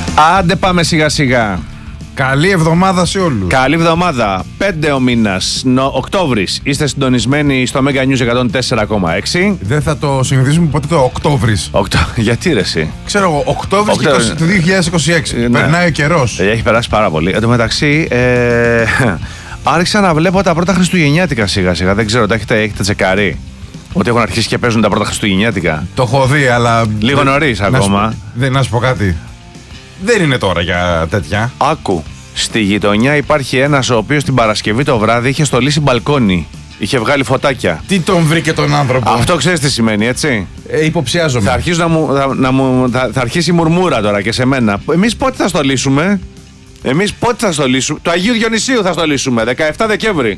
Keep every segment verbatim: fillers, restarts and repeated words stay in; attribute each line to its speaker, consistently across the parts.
Speaker 1: Άντε πάμε σιγά σιγά.
Speaker 2: Καλή εβδομάδα σε όλους.
Speaker 1: Καλή εβδομάδα. πέντε ο μήνας, Οκτώβρης. Είστε συντονισμένοι στο Mega News εκατόν τέσσερα κόμμα έξι.
Speaker 2: Δεν θα το συνηθίσουμε ποτέ το Οκτώβρης.
Speaker 1: Οκτώ... Γιατί ρε εσύ?
Speaker 2: Ξέρω εγώ, Οκτώβρης
Speaker 1: Οκτώ...
Speaker 2: του δύο χιλιάδες είκοσι έξι. Ναι. Περνάει ο καιρός.
Speaker 1: Έχει περάσει πάρα πολύ. Εν τω μεταξύ, ε... άρχισα να βλέπω τα πρώτα Χριστουγεννιάτικα σιγά σιγά. Δεν ξέρω, τα έχετε, έχετε τσεκάρει? Ότι έχουν αρχίσει και παίζουν τα πρώτα Χριστουγεννιάτικα.
Speaker 2: Το έχω δει, αλλά.
Speaker 1: Λίγο νωρίς ακόμα.
Speaker 2: Να σου, δεν, να σου πω κάτι. Δεν είναι τώρα για τέτοια.
Speaker 1: Άκου. Στη γειτονιά υπάρχει ένας ο οποίος την Παρασκευή το βράδυ είχε στολίσει μπαλκόνι. Είχε βγάλει φωτάκια.
Speaker 2: Τι τον βρήκε τον άνθρωπο?
Speaker 1: Αυτό ξέρεις τι σημαίνει, έτσι?
Speaker 2: Ε, υποψιάζομαι.
Speaker 1: Θα, αρχίσει να μου, θα, να μου, θα, θα αρχίσει η μουρμούρα τώρα και σε μένα. Εμείς πότε θα στολίσουμε? Εμείς πότε θα στολίσουμε? Το Αγίου Διονυσίου θα στολίσουμε, δεκαεφτά Δεκέμβρη.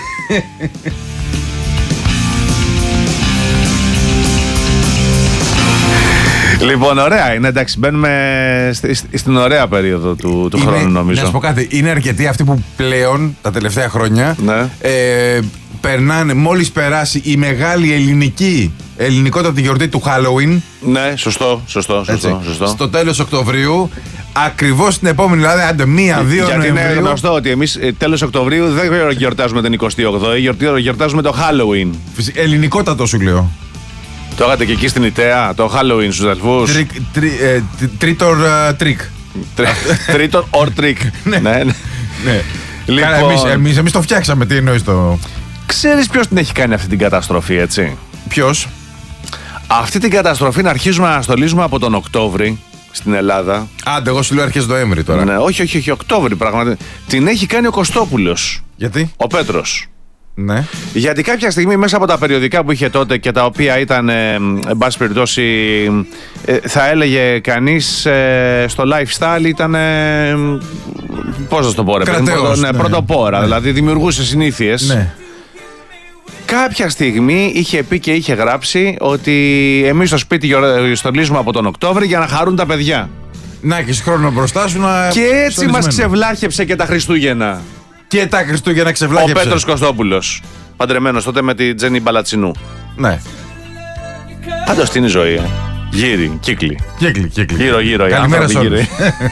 Speaker 1: Λοιπόν, ωραία είναι, εντάξει, μπαίνουμε στη, στην ωραία περίοδο του, του είναι, χρόνου, νομίζω.
Speaker 2: Να σου πω κάτι, είναι αρκετοί αυτοί που πλέον τα τελευταία χρόνια
Speaker 1: ναι.
Speaker 2: ε, περνάνε, μόλις περάσει η μεγάλη ελληνική, ελληνικότατη γιορτή του Halloween.
Speaker 1: Ναι, σωστό, σωστό, σωστό, σωστό.
Speaker 2: Στο τέλος Οκτωβρίου, ακριβώς την επόμενη, δηλαδή άντε μία, δύο
Speaker 1: Γιατί
Speaker 2: Νοεμβρίου.
Speaker 1: Είναι γνωστό ότι εμείς τέλος Οκτωβρίου δεν γιορτάζουμε την εικοστή όγδοη, γιορτάζουμε το Halloween.
Speaker 2: Ελληνικότατο σου λέω.
Speaker 1: Το είχατε και εκεί στην Ιταία, το Halloween στους αδελφούς.
Speaker 2: Τρίτορ τρίκ.
Speaker 1: Τρίτορ or trick. Ναι.
Speaker 2: Εμείς εμείς το φτιάξαμε, τι εννοείς το...
Speaker 1: Ξέρεις ποιος την έχει κάνει αυτή την καταστροφή, έτσι?
Speaker 2: Ποιος?
Speaker 1: Αυτή την καταστροφή να αρχίζουμε να στολίζουμε από τον Οκτώβρη στην Ελλάδα.
Speaker 2: Άντε, εγώ σου λέω αρχές Νοέμβρη τώρα.
Speaker 1: Ναι, όχι, όχι, όχι, Οκτώβρη πραγματικά. Την έχει κάνει ο Κωστόπουλος.
Speaker 2: Γιατί?
Speaker 1: Ο Πέτρος.
Speaker 2: Ναι.
Speaker 1: Γιατί κάποια στιγμή μέσα από τα περιοδικά που είχε τότε και τα οποία ήταν, ε, εν πάση περιπτώσει, ε, θα έλεγε κανείς ε, στο lifestyle ήταν, ε, πώς να το πω ρε,
Speaker 2: κρατέος,
Speaker 1: ναι,
Speaker 2: ναι,
Speaker 1: πρωτοπόρα,
Speaker 2: ναι.
Speaker 1: δηλαδή δημιουργούσε συνήθειες.
Speaker 2: Ναι.
Speaker 1: Κάποια στιγμή είχε πει και είχε γράψει ότι εμείς στο σπίτι στολίζουμε από τον Οκτώβρη για να χαρούν τα παιδιά.
Speaker 2: Να έχεις χρόνο μπροστά σου να...
Speaker 1: Και έτσι μας ξεβλάχεψε και τα Χριστούγεννα.
Speaker 2: Και τα Χριστούγεννα ξεβλάχεψε.
Speaker 1: Ο Πέτρος Κωστόπουλος. Παντρεμένος τότε με τη Τζέννη Μπαλατσινού.
Speaker 2: Ναι.
Speaker 1: Πάντως τι είναι η ζωή, ε. Γύρι, κύκλοι.
Speaker 2: Κύκλοι, κύκλοι.
Speaker 1: Γύρω, γύρω.
Speaker 2: Καλημέρα σε όλους.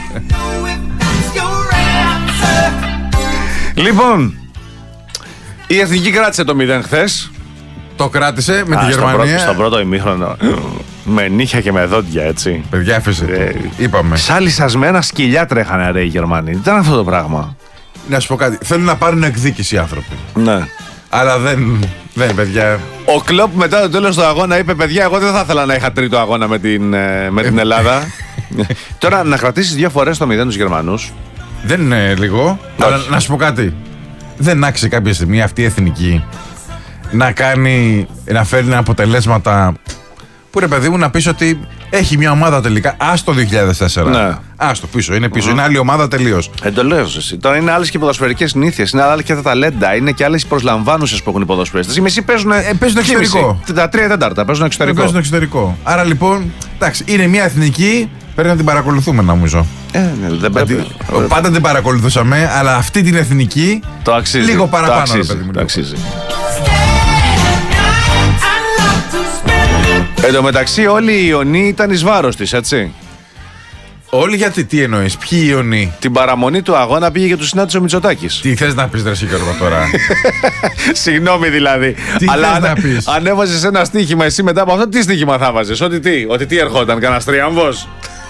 Speaker 1: Λοιπόν, η Εθνική κράτησε το μηδέν χθες.
Speaker 2: Το κράτησε με
Speaker 1: Α,
Speaker 2: τη Γερμανία.
Speaker 1: Στο πρώτο, στο πρώτο ημίχρονο. Με νύχια και με δόντια, έτσι.
Speaker 2: Παιδιά, έφεσε. Ε, είπαμε.
Speaker 1: Σαν λυσασμένα σκυλιά τρέχανε ρε οι Γερμανοί. Τι ήταν αυτό το πράγμα?
Speaker 2: Να σου πω κάτι. Θέλουν να πάρουν εκδίκηση οι άνθρωποι.
Speaker 1: Ναι.
Speaker 2: Αλλά δεν. Δεν, παιδιά.
Speaker 1: Ο Κλοπ μετά το τέλος του αγώνα είπε: παιδιά, εγώ δεν θα ήθελα να είχα τρίτο αγώνα με την, με την Ελλάδα. Τώρα να κρατήσεις δύο φορές το μηδέν τους Γερμανούς. Δεν
Speaker 2: είναι λίγο. Αλλά να σου πω κάτι. Δεν άξιζε κάποια στιγμή αυτή η εθνική να κάνει, να φέρνει αποτελέσματα που ρε παιδί μου να πεις ότι έχει μια ομάδα τελικά. Ας το δύο χιλιάδες τέσσερα.
Speaker 1: Ναι.
Speaker 2: Ας το πίσω, είναι πίσω. Mm-hmm. Είναι άλλη ομάδα τελείως.
Speaker 1: Εντελώς εσύ. Τώρα είναι άλλες και οι ποδοσφαιρικές συνήθειες. Είναι άλλες και τα ταλέντα. Είναι και άλλες οι προσλαμβάνουσες που έχουν οι ποδοσφαιριστές. Οι μισοί παίζουν,
Speaker 2: ε, παίζουν εξωτερικό.
Speaker 1: Τα τρία τέταρτα παίζουν εξωτερικό.
Speaker 2: Παίζουν εξωτερικό. Άρα λοιπόν, εντάξει, είναι μια εθνική. Πρέπει να την παρακολουθούμε νομίζω.
Speaker 1: Ε, ναι, δεν πρέπει.
Speaker 2: Πάντα την παρακολουθούσαμε, αλλά αυτή την εθνική
Speaker 1: το αξίζει.
Speaker 2: Λίγο παραπάνω.
Speaker 1: Το αξίζει.
Speaker 2: Ρε, παιδί μου,
Speaker 1: το αξίζει. Εν τω μεταξύ όλοι οι Ιωνοί ήταν εις βάρος της, έτσι.
Speaker 2: Όλοι γιατί, τι εννοείς, ποιοι Ιωνοί?
Speaker 1: Την παραμονή του αγώνα πήγε και του συνάντησε ο Μητσοτάκης.
Speaker 2: Τι θες να πεις ρε Σίκαρο τώρα?
Speaker 1: Συγγνώμη δηλαδή.
Speaker 2: Τι
Speaker 1: αλλά
Speaker 2: θες να πεις?
Speaker 1: Αν έβαζες ένα στοίχημα εσύ μετά από αυτό, τι στοίχημα θα βάζες? Ότι τι, ότι τι ερχόταν, κανένας τριάμβος?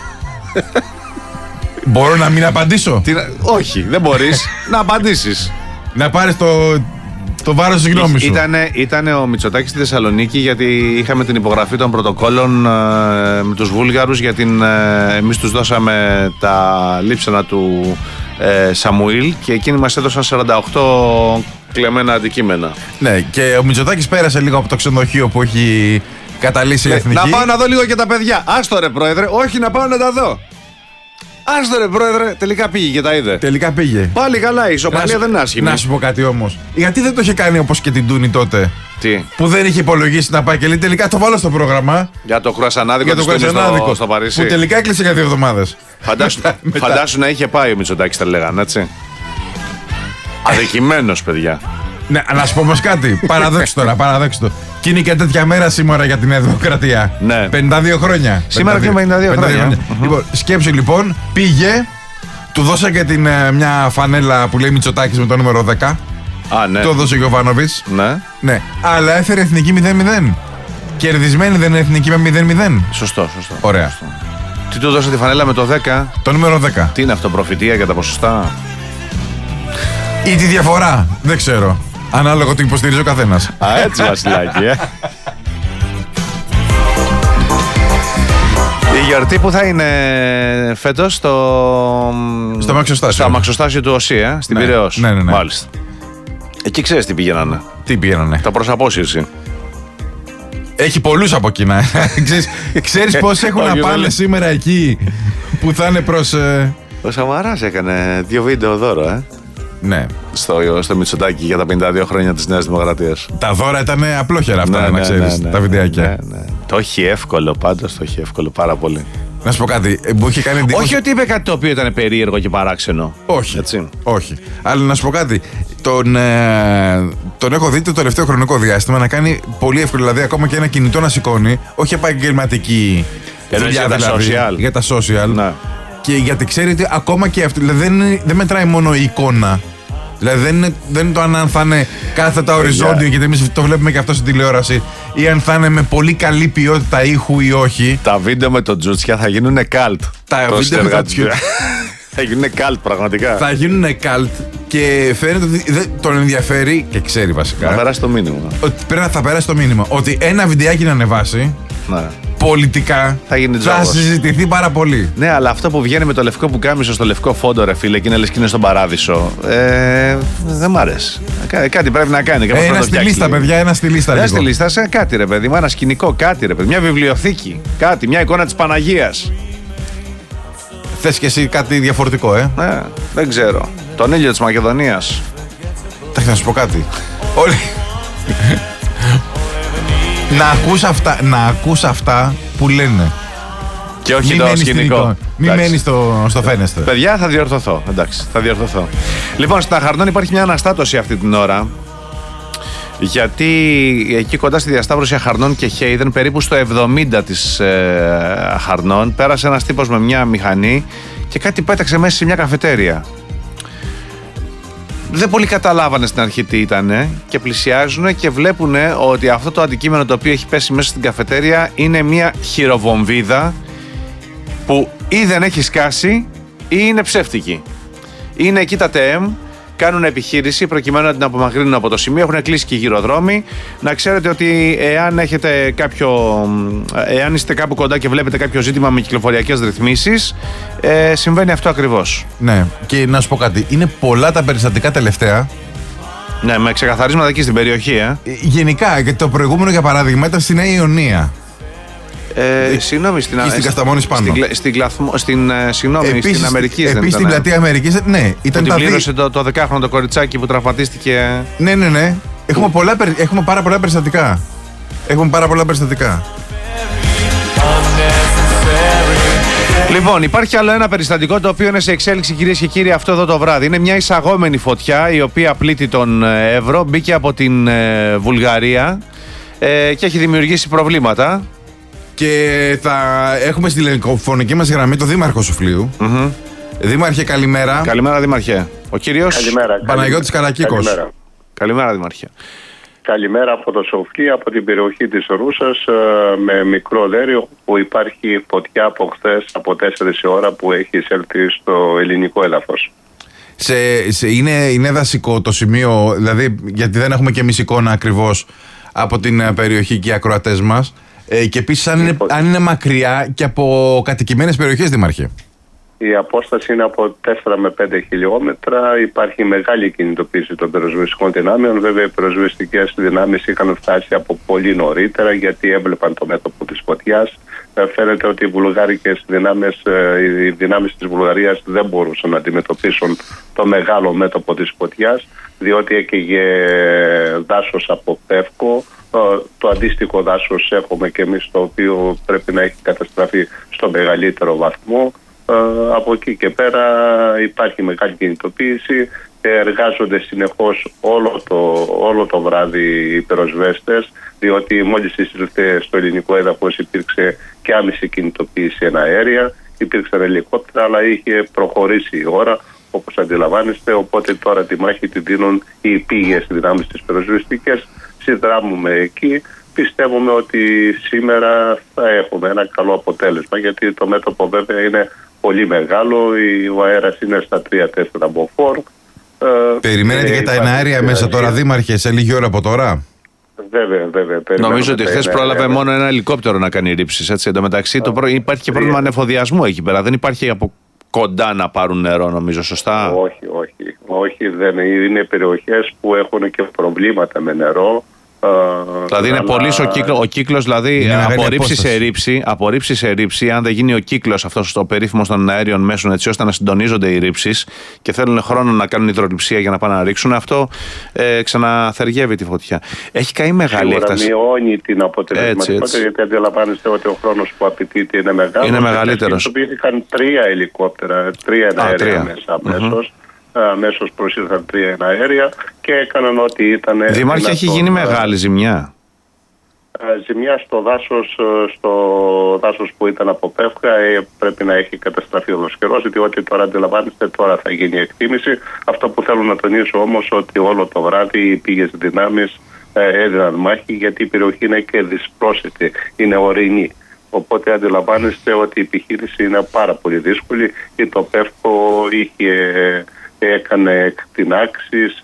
Speaker 2: Μπορώ να μην απαντήσω?
Speaker 1: Τι, όχι, δεν μπορείς να απαντήσεις.
Speaker 2: Να πάρεις το... Το βάρος της γνώμης σου.
Speaker 1: Ήτανε, ήτανε ο Μητσοτάκης στη Θεσσαλονίκη γιατί είχαμε την υπογραφή των πρωτοκόλων ε, με τους Βούλγαρους για την, ε, εμείς τους δώσαμε τα λείψανα του ε, Σαμουήλ και εκείνοι μας έδωσαν σαράντα οκτώ κλεμμένα αντικείμενα.
Speaker 2: Ναι, και ο Μητσοτάκης πέρασε λίγο από το ξενοδοχείο που έχει καταλύσει η εθνική.
Speaker 1: Να πάω να δω λίγο και τα παιδιά. Άστο ρε πρόεδρε, όχι να πάω να τα δω. Άστο ρε πρόεδρε, τελικά πήγε και τα είδε.
Speaker 2: Τελικά πήγε.
Speaker 1: Πάλι καλά, η ισοπαλία δεν είναι άσχημη.
Speaker 2: Να σου πω κάτι όμως. Γιατί δεν το είχε κάνει όπως και την Τούνη τότε?
Speaker 1: Τι?
Speaker 2: Που δεν είχε υπολογίσει να πάει και λέει τελικά το βάλω στο πρόγραμμα.
Speaker 1: Για το κρουασανάδικο
Speaker 2: για το κρουασανάδικο στο, στο Παρίσι. Που τελικά έκλεισε για δύο εβδομάδες.
Speaker 1: Φαντάσου, μετά, φαντάσου να είχε πάει ο Μητσοτάκης, τα λέγανε, έτσι. Αδικημένος, παιδιά.
Speaker 2: Ναι, να σου πω όμως κάτι. Παραδόξου τώρα, παραδόξου το. Και είναι και τέτοια μέρα σήμερα για τη Νέα Δημοκρατία.
Speaker 1: Ναι.
Speaker 2: πενήντα δύο χρόνια.
Speaker 1: Σήμερα και πενήντα δύο χρόνια. χρόνια.
Speaker 2: Mm-hmm. Λοιπόν, σκέψου λοιπόν, πήγε, του δώσα και την, μια φανέλα που λέει Μητσοτάκης με το νούμερο δέκα.
Speaker 1: Α, ναι.
Speaker 2: Το έδωσε ο Γιωβάνοβιτς.
Speaker 1: Ναι.
Speaker 2: Ναι. Αλλά έφερε εθνική μηδέν μηδέν. Κερδισμένη δεν είναι εθνική με μηδέν μηδέν.
Speaker 1: Σωστό, σωστό.
Speaker 2: Ωραία.
Speaker 1: Σωστό. Τι του δώσε τη φανέλα με το δέκα.
Speaker 2: Το νούμερο δέκα.
Speaker 1: Τι είναι αυτό, προφητεία για τα ποσοστά.
Speaker 2: Ή τη διαφορά. Δεν ξέρω. Ανάλογα τι υποστηρίζει ο καθένας.
Speaker 1: Α, έτσι Βασιλάκη, ε. Η γιορτή που θα είναι φέτος στο...
Speaker 2: στο αμαξοστάσιο.
Speaker 1: Στο αμαξοστάσιο του ΟΣΥ, ε, στην
Speaker 2: ναι.
Speaker 1: Πειραιώς.
Speaker 2: Ναι, ναι, ναι.
Speaker 1: Μάλιστα. Εκεί ξέρεις τι πήγαινανε.
Speaker 2: Τι πήγαινανε.
Speaker 1: Τα προς απόσυρση.
Speaker 2: Έχει πολλούς από εκεί. ξέρεις, ξέρεις πώς έχουν να πάνε σήμερα εκεί που θα είναι προς... Ε...
Speaker 1: Ο Σαμαράς έκανε δύο βίντεο δώρο, ε.
Speaker 2: Ναι.
Speaker 1: Στο, στο Μητσοτάκη για τα πενήντα δύο χρόνια της Νέας Δημοκρατίας.
Speaker 2: Τα δώρα ήταν απλόχερα αυτά,
Speaker 1: ναι,
Speaker 2: να
Speaker 1: ναι,
Speaker 2: ξέρεις,
Speaker 1: ναι, ναι,
Speaker 2: τα βιντεάκια.
Speaker 1: Ναι, ναι. Το έχει εύκολο πάντως, το έχει εύκολο πάρα πολύ.
Speaker 2: Να σου πω κάτι, μου είχε κάνει εντύπωση.
Speaker 1: Όχι ότι είπε κάτι το οποίο ήταν περίεργο και παράξενο.
Speaker 2: Όχι.
Speaker 1: Έτσι.
Speaker 2: Όχι. Αλλά να σου πω κάτι. Τον, ε, τον έχω δει το τελευταίο χρονικό διάστημα να κάνει πολύ εύκολο. Δηλαδή, ακόμα και ένα κινητό να σηκώνει, όχι επαγγελματική δουλειά
Speaker 1: για τα
Speaker 2: δηλαδή,
Speaker 1: social.
Speaker 2: Για τα social.
Speaker 1: Να.
Speaker 2: Και γιατί ξέρετε, ακόμα και αυτό. Δηλαδή, δεν, δεν μετράει μόνο η εικόνα. Δηλαδή δεν είναι, δεν είναι το αν θα είναι κάθετα οριζόντιο, γιατί εμείς το βλέπουμε και αυτό στην τηλεόραση, ή αν θα είναι με πολύ καλή ποιότητα ήχου ή όχι.
Speaker 1: Τα βίντεο με τον Τζούτσια θα γίνουν καλτ.
Speaker 2: Τα βίντεο με τον Τζούτσια
Speaker 1: θα γίνουν καλτ πραγματικά.
Speaker 2: Θα γίνουν καλτ και φαίνεται ότι δεν τον ενδιαφέρει και ξέρει βασικά.
Speaker 1: Θα περάσει το μήνυμα.
Speaker 2: Ότι πρέπει να θα περάσει το μήνυμα. Ότι ένα βιντεάκι να ανεβάσει.
Speaker 1: Ναι.
Speaker 2: Πολιτικά
Speaker 1: θα, γίνει
Speaker 2: θα συζητηθεί πάρα πολύ.
Speaker 1: Ναι, αλλά αυτό που βγαίνει με το λευκό πουκάμισο στο λευκό φόντο, ρε φίλε, και είναι λες και είναι στον παράδεισο. Ε, δεν μ' αρέσει. Κά, κάτι πρέπει να κάνει.
Speaker 2: Ε, ένα στη λίστα, παιδιά, ένα στη λίστα.
Speaker 1: Ένα στη λίστα, σε κάτι ρε παιδί μου, ένα σκηνικό, κάτι ρε παιδί. Μια βιβλιοθήκη, κάτι, μια εικόνα της Παναγίας.
Speaker 2: Θες και εσύ κάτι διαφορετικό, ε?
Speaker 1: Ναι, δεν ξέρω. Τον ήλιο της Μακεδονίας.
Speaker 2: Θα σου πω κάτι. Όλοι. Να ακούς αυτά, να ακούς αυτά που λένε.
Speaker 1: Και όχι το σκηνικό.
Speaker 2: Μην μένεις στο, στο φαίνεστε.
Speaker 1: Παιδιά, θα διορθωθώ. Εντάξει, θα διορθωθώ. Λοιπόν, στα Αχαρνών υπάρχει μια αναστάτωση αυτή την ώρα. Γιατί εκεί κοντά στη διασταύρωση Αχαρνών και Χέιδεν, περίπου στο εβδομήντα της ε, Αχαρνών, πέρασε ένας τύπος με μια μηχανή και κάτι πέταξε μέσα σε μια καφετέρια. Δεν πολύ καταλάβανε στην αρχή τι ήτανε και πλησιάζουν και βλέπουν ότι αυτό το αντικείμενο το οποίο έχει πέσει μέσα στην καφετέρια είναι μια χειροβομβίδα που ή δεν έχει σκάσει ή είναι ψεύτικη. Είναι εκεί τα ΤΕΕΜ, κάνουν επιχείρηση προκειμένου να την απομακρύνουν από το σημείο, έχουν κλείσει και γυροδρόμοι. Να ξέρετε ότι εάν έχετε κάποιο, εάν είστε κάπου κοντά και βλέπετε κάποιο ζήτημα με κυκλοφοριακές ρυθμίσεις, ε, συμβαίνει αυτό ακριβώς.
Speaker 2: Ναι, και να σου πω κάτι, είναι πολλά τα περιστατικά τελευταία.
Speaker 1: Ναι, με ξεκαθαρίσματα εκεί στην περιοχή, ε.
Speaker 2: Γενικά, γιατί το προηγούμενο για παράδειγμα ήταν στη Νέα Ιωνία.
Speaker 1: Ε, συγγνώμη, στην,
Speaker 2: στην Κασταμόνης πάνω.
Speaker 1: Στην, στην, κλαθμο, στην, συγγνώμη,
Speaker 2: επίσης,
Speaker 1: στην Αμερική.
Speaker 2: Επίσης στην πλατεία Αμερικής, ναι. Ήταν
Speaker 1: που
Speaker 2: τα
Speaker 1: την πλήρωσε το, το δεκάχρονο το κοριτσάκι που τραυματίστηκε.
Speaker 2: Ναι, ναι, ναι. Έχουμε, πολλά, έχουμε πάρα πολλά περιστατικά. Έχουμε πάρα πολλά περιστατικά.
Speaker 1: Λοιπόν, υπάρχει άλλο ένα περιστατικό το οποίο είναι σε εξέλιξη, κυρίες και κύριοι, αυτό εδώ το βράδυ. Είναι μια εισαγόμενη φωτιά η οποία πλήττει τον Εύρο, μπήκε από την ε, Βουλγαρία ε, και έχει δημιουργήσει προβλήματα.
Speaker 2: Και θα έχουμε στη τηλεφωνική μας γραμμή το Δήμαρχο Σουφλίου. Mm-hmm. Δήμαρχε, καλημέρα.
Speaker 1: Καλημέρα, Δήμαρχε. Ο κύριος
Speaker 3: καλημέρα,
Speaker 2: Παναγιώτης Καρακίκος.
Speaker 3: Καλημέρα.
Speaker 1: Καλημέρα, Δήμαρχε.
Speaker 3: Καλημέρα από το Σοφλί, από την περιοχή της Ρούσας, με μικρό δέριο που υπάρχει φωτιά από χθες από τέσσερις η ώρα που έχει εισέλθει στο ελληνικό έδαφος.
Speaker 2: Σε, σε, είναι, είναι δασικό το σημείο, δηλαδή γιατί δεν έχουμε και εμείς εικόνα ακριβώς από την περιοχή και οι ακροατές μας. Ε, και επίσης αν είναι, αν είναι μακριά και από κατοικημένες περιοχές, Δήμαρχε.
Speaker 3: Η απόσταση είναι από τέσσερα με πέντε χιλιόμετρα. Υπάρχει μεγάλη κινητοποίηση των πυροσβεστικών δυνάμεων. Βέβαια, οι πυροσβεστικές δυνάμεις είχαν φτάσει από πολύ νωρίτερα γιατί έβλεπαν το μέτωπο της φωτιάς. Φαίνεται ότι οι βουλγάρικες δυνάμεις, οι δυνάμεις της Βουλγαρίας δεν μπορούσαν να αντιμετωπίσουν το μεγάλο μέτωπο της φωτιάς, διότι έκαιγε δάσος από πεύκο. Το αντίστοιχο δάσος έχουμε και εμείς, το οποίο πρέπει να έχει καταστραφεί στο μεγαλύτερο βαθμό. Από εκεί και πέρα υπάρχει μεγάλη κινητοποίηση εργάζονται συνεχώς όλο το, όλο το βράδυ οι πυροσβέστες, διότι μόλις ήρθε στο ελληνικό έδαφος υπήρξε και άμεση κινητοποίηση εναέρια, υπήρξαν ελικόπτερα, αλλά είχε προχωρήσει η ώρα, όπως αντιλαμβάνεστε, οπότε τώρα τη μάχη τη δίνουν οι πήγες δυνάμεις της πυροσβεστικές. Συνδράμουμε εκεί. Πιστεύουμε ότι σήμερα θα έχουμε ένα καλό αποτέλεσμα, γιατί το μέτωπο βέβαια είναι πολύ μεγάλο, ο αέρας είναι στα τρία τέσσερα μποφόρ.
Speaker 2: Περιμένετε και τα εναέρια μέσα τώρα, Δήμαρχε, σε λίγη ώρα από τώρα?
Speaker 3: Βέβαια, βέβαια.
Speaker 1: Νομίζω ότι χθες πρόλαβε μόνο ένα ελικόπτερο να κάνει ρήψεις. Έτσι. Εν τω μεταξύ το προ... υπάρχει και πρόβλημα ανεφοδιασμού εκεί πέρα. Δεν υπάρχει από κοντά να πάρουν νερό, νομίζω, σωστά?
Speaker 3: Όχι, όχι. Όχι, δεν είναι περιοχές που έχουν και προβλήματα με νερό.
Speaker 1: Δηλαδή είναι αλλά... πολύ ο, κύκλο, ο κύκλος, δηλαδή απορρίψει σε, ρήψη, απορρίψει σε ρήψη, αν δεν γίνει ο κύκλος αυτός ο περίφημος των αέριων μέσων, έτσι ώστε να συντονίζονται οι ρήψεις και θέλουν χρόνο να κάνουν υδρολειψία για να πάνε να ρίξουν, αυτό ε, ξαναθεργεύει τη φωτιά. Έχει καεί μεγάλη έκταση.
Speaker 3: Μειώνει την αποτελεσματικότητα, γιατί αντιλαμβάνεστε ότι ο χρόνος που απαιτείται είναι μεγάλο.
Speaker 1: Είναι μεγαλύτερος.
Speaker 3: Χρησιμοποιήθηκαν τρία ελικόπτερα, τρία αέρια μέσα αμέσως. Αμέσως προσήλθαν τρία αέρια και έκαναν ό,τι ήταν.
Speaker 1: Δήμαρχε, έχει γίνει μεγάλη ζημιά.
Speaker 3: Ζημιά στο δάσος, στο δάσος που ήταν από Πεύκα, πρέπει να έχει καταστραφεί ολοσχερός, διότι τώρα αντιλαμβάνεστε, τώρα θα γίνει η εκτίμηση. Αυτό που θέλω να τονίσω όμως, ότι όλο το βράδυ οι πήγες δυνάμεις έδιναν μάχη, γιατί η περιοχή είναι και δυσπρόσιτη, είναι ορεινή. Οπότε αντιλαμβάνεστε ότι η επιχείρηση είναι πάρα πολύ δύσκολη. Η το Πεύκο είχε... έκανε εκτινάξεις,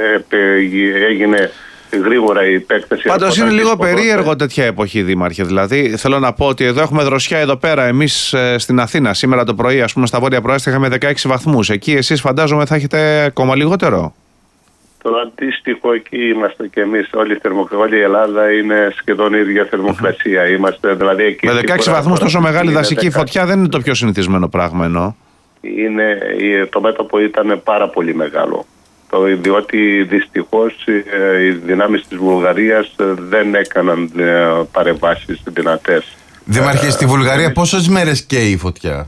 Speaker 3: έγινε γρήγορα η επέκταση.
Speaker 1: Πάντως είναι λίγο περίεργο τέτοια εποχή, Δήμαρχε. Δηλαδή θέλω να πω ότι εδώ έχουμε δροσιά εδώ πέρα. Εμείς στην Αθήνα σήμερα το πρωί, ας πούμε, στα βόρεια προάστια είχαμε δεκαέξι βαθμούς. Εκεί εσείς φαντάζομαι θα έχετε ακόμα λιγότερο.
Speaker 3: Το αντίστοιχο, εκεί είμαστε και εμείς. Όλη η, θερμοκρα... όλη η Ελλάδα είναι σχεδόν η ίδια θερμοκρασία. Είμαστε, δηλαδή, εκεί
Speaker 1: με δεκαέξι βαθμούς τόσο μεγάλη δασική φωτιά δεν είναι το πιο συνηθισμένο πράγμα, εννοώ.
Speaker 3: Είναι, το μέτωπο ήταν πάρα πολύ μεγάλο, το, διότι δυστυχώς οι δυνάμεις της Βουλγαρίας δεν έκαναν παρεμβάσεις δυνατές.
Speaker 2: Δήμαρχε, στη Βουλγαρία πόσες μέρες καίει η φωτιά?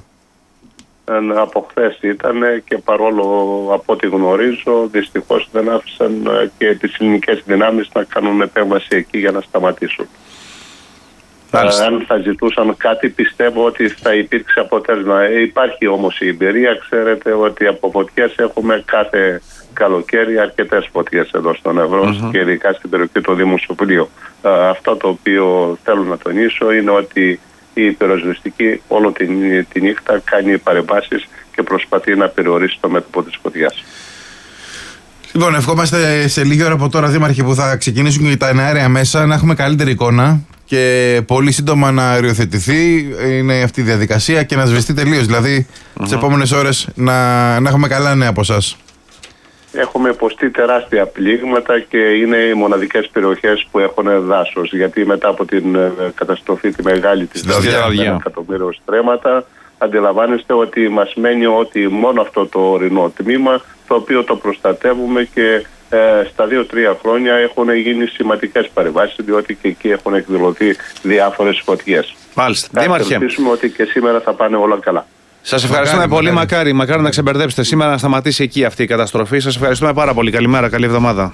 Speaker 3: Από χθες ήταν, και παρόλο από ό,τι γνωρίζω δυστυχώς δεν άφησαν και τις ελληνικές δυνάμεις να κάνουν επέμβαση εκεί για να σταματήσουν. Αν θα ζητούσαν κάτι, πιστεύω ότι θα υπήρξε αποτέλεσμα. Υπάρχει όμως η εμπειρία, ξέρετε ότι από φωτιές έχουμε κάθε καλοκαίρι αρκετές φωτιές εδώ στον Ευρώ mm-hmm. και ειδικά στην περιοχή του Δήμου Σοφλίου. Αυτό το οποίο θέλω να τονίσω είναι ότι η πυροσβεστική όλο τη, τη νύχτα κάνει παρεμβάσεις και προσπαθεί να περιορίσει το μέτωπο της φωτιάς.
Speaker 2: Λοιπόν, ευχόμαστε σε λίγη ώρα από τώρα, Δήμαρχε, που θα ξεκινήσουν και τα εναέρια μέσα, να έχουμε καλύτερη εικόνα και πολύ σύντομα να αεριοθετηθεί είναι αυτή η διαδικασία και να σβεστεί τελείως. Δηλαδή, mm-hmm. τις επόμενες ώρες να, να έχουμε καλά νέα από εσάς. Έχουμε υποστεί τεράστια πλήγματα και είναι οι μοναδικές περιοχές που έχουν δάσος. Γιατί μετά από την καταστροφή τη μεγάλη της δεκαετία εκατομμύριο στρέμματα, αντιλαμβάνεστε ότι μας μένει ότι μόνο αυτό το ορεινό τμήμα, το οποίο το προστατεύουμε και ε, στα δύο τρία χρόνια έχουν γίνει σημαντικές παρεμβάσεις, διότι και εκεί έχουν εκδηλωθεί διάφορες φωτιές. Μάλιστα. Θα ελπίσουμε ότι και σήμερα θα πάνε όλα καλά. Σας ευχαριστούμε μακάρι, πολύ, μακάρι. μακάρι, μακάρι να ξεμπερδέψετε σήμερα, να σταματήσει εκεί αυτή η καταστροφή. Σας ευχαριστούμε πάρα πολύ. Καλημέρα, καλή εβδομάδα.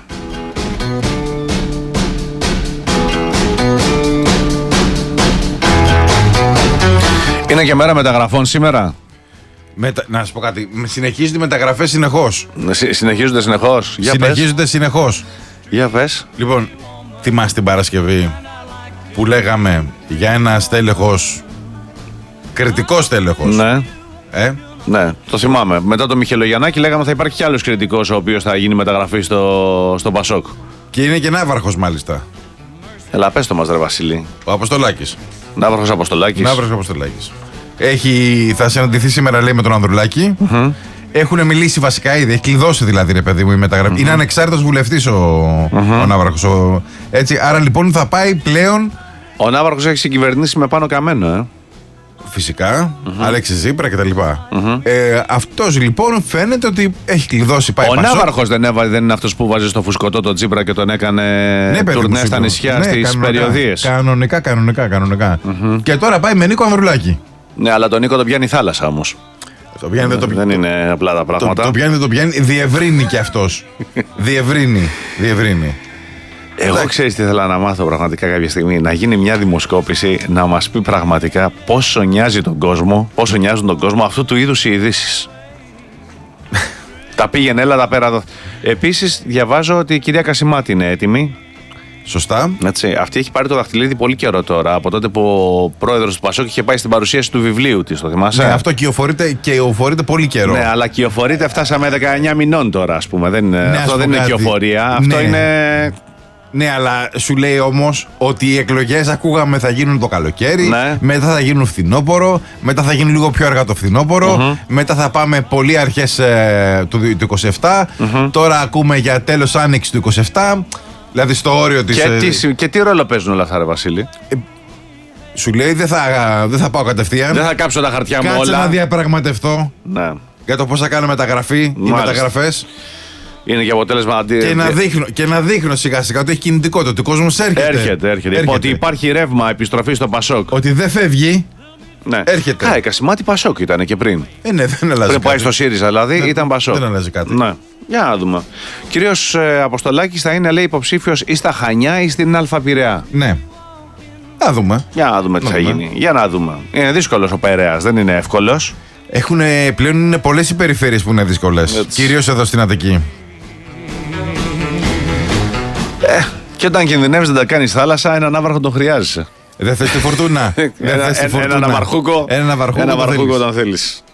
Speaker 2: Είναι και μέρα μεταγραφών σήμερα. Μετα... Να σας πω κάτι. Συνεχίζονται οι μεταγραφές συνεχώς. Συ... Συνεχίζονται συνεχώς. Για συνεχίζονται πες. συνεχώς. Για πες. Λοιπόν, θυμάστε την Παρασκευή που λέγαμε για ένα στέλεχος, κριτικό στέλεχος. Ναι. Ε? Ναι, το θυμάμαι. Μετά το Μιχελογιαννάκη λέγαμε θα υπάρχει κι άλλος κριτικός ο οποίος θα γίνει μεταγραφή στο, στο Πασόκ. Και είναι και ναύαρχος μάλιστα. Ελά, πες το μας, ρε Βασίλη. Ο Αποστολάκης. Ναύαρχος Αποστολάκης. Ναύαρχος Αποστολάκης. Έχει, θα συναντηθεί σήμερα, λέει, με τον Ανδρουλάκη. Mm-hmm. Έχουν μιλήσει βασικά ήδη. Έχει κλειδώσει δηλαδή, ρε παιδί μου, η μεταγραφή. Mm-hmm. Είναι ανεξάρτητος βουλευτής ο, mm-hmm. ο Ναύαρχος. Ο, έτσι, άρα λοιπόν θα πάει πλέον. Ο Ναύαρχος έχει συγκυβερνήσει με Πάνο Καμένο, ε. Φυσικά, mm-hmm. Αλέξη Τσίπρα κτλ. Mm-hmm. Ε, αυτός λοιπόν φαίνεται ότι έχει κλειδώσει. Πάει ο Ναύαρχος δεν, έβα, δεν είναι αυτός που βάζει στο φουσκωτό τον Τσίπρα και τον έκανε ναι, τουρνέ στα νησιά, ναι, στις περιοδίες. Κανονικά, κανονικά, κανονικά. Mm-hmm. Και τώρα πάει με Νίκο Ανδρουλάκη. Ναι, αλλά τον Νίκο τον πιάνει η θάλασσα όμως. Το πιάνει, δεν, το...
Speaker 1: δεν είναι απλά τα πράγματα.
Speaker 2: Το, το πιάνει, δεν το πιάνει. Διευρύνει κι αυτός. διευρύνει. Διευρύνει.
Speaker 1: Εγώ ξέρεις τι ήθελα να μάθω πραγματικά κάποια στιγμή. Να γίνει μια δημοσκόπηση να μας πει πραγματικά πόσο νοιάζει τον κόσμο, πόσο νοιάζουν τον κόσμο αυτού του είδους οι ειδήσεις. Τα πήγαινε, έλα τα πέρα εδώ. Επίσης, διαβάζω ότι η κυρία Κασιμάτη είναι έτοιμη.
Speaker 2: Σωστά.
Speaker 1: Έτσι, αυτή έχει πάρει το δαχτυλίδι πολύ καιρό τώρα. Από τότε που ο πρόεδρος του Πασόκ είχε πάει στην παρουσίαση του βιβλίου της, το θυμάσαι.
Speaker 2: Ναι, αυτό κυοφορείται, κυοφορείται πολύ καιρό.
Speaker 1: Ναι, αλλά κυοφορείται, φτάσαμε δεκαεννιά μηνών τώρα, ας πούμε. Δεν,
Speaker 2: ναι,
Speaker 1: αυτό δεν είναι κυοφορία.
Speaker 2: Ναι.
Speaker 1: Αυτό είναι.
Speaker 2: Ναι, αλλά σου λέει όμως ότι οι εκλογές ακούγαμε θα γίνουν το καλοκαίρι,
Speaker 1: ναι.
Speaker 2: μετά θα γίνουν φθινόπωρο, μετά θα γίνουν λίγο πιο αργά το φθινόπωρο, mm-hmm. μετά θα πάμε πολύ αρχές ε, του, του είκοσι επτά, mm-hmm. τώρα ακούμε για τέλος άνοιξη του είκοσι επτά, δηλαδή στο όριο της...
Speaker 1: Και,
Speaker 2: ε,
Speaker 1: τι, και τι ρόλο παίζουν όλα αυτά, ρε Βασίλη.
Speaker 2: Ε, σου λέει δεν θα, δεν θα πάω κατευθείαν.
Speaker 1: Δεν θα κάψω τα χαρτιά μου όλα.
Speaker 2: Κάτσε να διαπραγματευτώ
Speaker 1: ναι.
Speaker 2: για το πώς θα κάνω μεταγραφή ή μεταγραφές.
Speaker 1: Είναι και αποτέλεσμα αντί...
Speaker 2: Και να δείχνω, και να δείχνω σιγά σιγά ότι έχει κινητικότητα, ότι ο κόσμος έρχεται.
Speaker 1: Έρχεται, έρχεται. έρχεται. Ότι υπάρχει ρεύμα επιστροφή στο Πασόκ.
Speaker 2: Ότι δεν φεύγει.
Speaker 1: Ναι.
Speaker 2: Έρχεται.
Speaker 1: Χάη, Κασιμάτη Πασόκ ήταν και πριν.
Speaker 2: Ε, ναι, δεν αλλάζει.
Speaker 1: Πριν πάει στο ΣΥΡΙΖΑ δηλαδή δεν, ήταν Πασόκ.
Speaker 2: Δεν αλλάζει κάτι.
Speaker 1: Ναι. Για να δούμε. Κύριος ε, Αποστολάκης θα είναι, λέει, υποψήφιος ή στα Χανιά ή στην Αλφα Πειραιά.
Speaker 2: Ναι. Να δούμε.
Speaker 1: Για να δούμε τι θα γίνει. Για να δούμε. Είναι δύσκολος ο Πειραιάς, δεν είναι εύκολος.
Speaker 2: Έχουν πλέον είναι πολλές οι περιφέρειες που είναι δύσκολες. Κυρίως εδώ στην Αττική.
Speaker 1: Ε, και όταν κινδυνεύεις να τα κάνεις θάλασσα, έναν άβαρχο τον χρειάζεσαι.
Speaker 2: Δεν θες τη φορτούνα.
Speaker 1: Ένα, ένα, ένα ναυαρχούκο,
Speaker 2: ένα ναυαρχούκο
Speaker 1: όταν θέλεις.